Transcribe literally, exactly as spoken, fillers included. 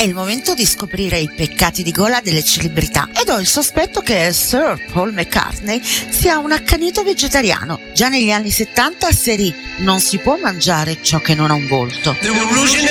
il momento di scoprire i peccati di gola delle celebrità ed ho il sospetto che Sir Paul McCartney sia un accanito vegetariano. Già negli anni settanta asserì: non si può mangiare ciò che non ha un volto.